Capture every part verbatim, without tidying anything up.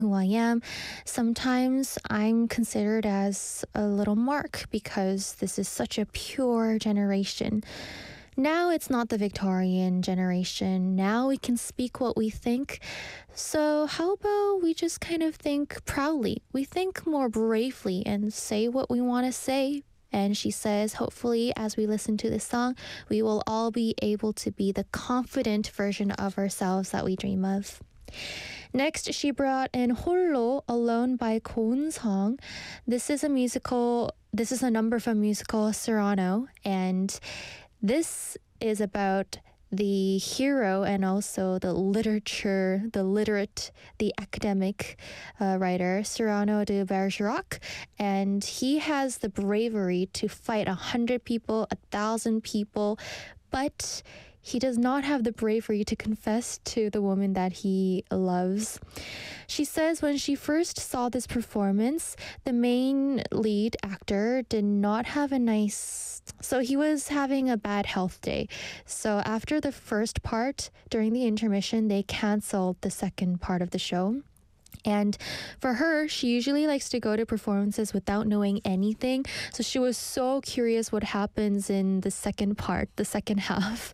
who I am. Sometimes I'm considered as a little mark because this is such a pure generation. Now it's not the Victorian generation. Now we can speak what we think. So, how about we just kind of think proudly? We think more bravely and say what we want to say. And she says, hopefully, as we listen to this song, we will all be able to be the confident version of ourselves that we dream of. Next, she brought in 홀로 Alone by 고은성. This is a musical, this is a number from musical Cyrano, and this is about the hero and also the literature, the literate, the academic uh, writer, Cyrano de Bergerac. And he has the bravery to fight a hundred people, a thousand people, but he does not have the bravery to confess to the woman that he loves. She says when she first saw this performance, the main lead actor did not have a nice, so he was having a bad health day. So after the first part, during the intermission, they canceled the second part of the show. And for her, she usually likes to go to performances without knowing anything. So she was so curious what happens in the second part, the second half.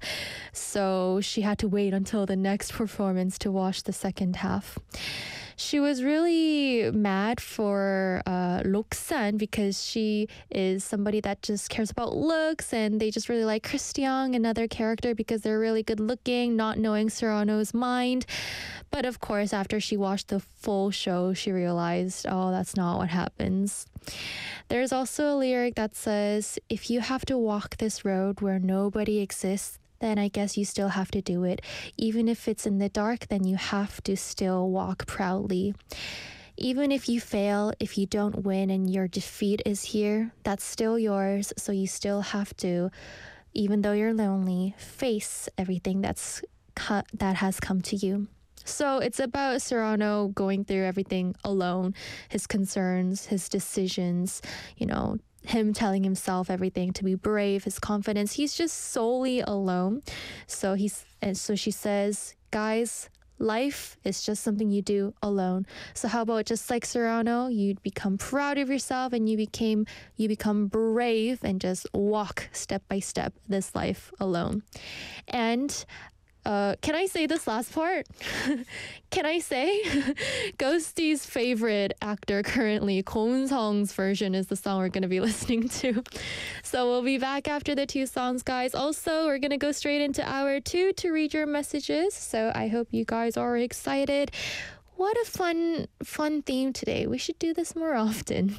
So she had to wait until the next performance to watch the second half. She was really mad for uh, Loksan because she is somebody that just cares about looks, and they just really like Christian, another character, because they're really good looking, not knowing Cyrano's mind. But of course, after she watched the full show, she realized, oh, that's not what happens. There's also a lyric that says, if you have to walk this road where nobody exists, then I guess you still have to do it. Even if it's in the dark, then you have to still walk proudly. Even if you fail, if you don't win and your defeat is here, that's still yours. So you still have to, even though you're lonely, face everything that's co- that has come to you. So it's about Cyrano going through everything alone, his concerns, his decisions, you know, him telling himself everything to be brave, his confidence. He's just solely alone. So he's and so she says, guys, life is just something you do alone. So how about just like Cyrano, you become proud of yourself and you became you become brave and just walk step by step this life alone. And Uh, can I say this last part? Can I say? Ghosty's favorite actor currently, Ko Eun-sung's version, is the song we're going to be listening to. So we'll be back after the two songs, guys. Also, we're going to go straight into hour two to read your messages. So I hope you guys are excited. What a fun, fun theme today. We should do this more often.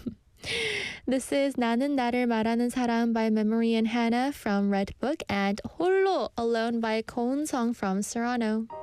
This is 나는 나를 말하는 사람 by Memory and Hannah from Red Book and 홀로 Alone by Ko Eun-sung from Cyrano.